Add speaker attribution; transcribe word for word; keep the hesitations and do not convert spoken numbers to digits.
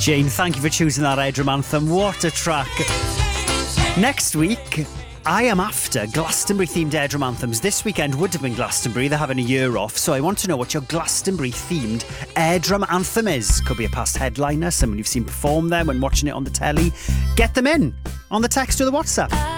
Speaker 1: Jane, thank you for choosing that Airdrie anthem. What a track. Next week, I am after Glastonbury-themed Airdrie anthems. This weekend would have been Glastonbury. They're having a year off, so I want to know what your Glastonbury-themed Airdrie anthem is. Could be a past headliner, someone you've seen perform there when watching it on the telly. Get them in on the text or the WhatsApp.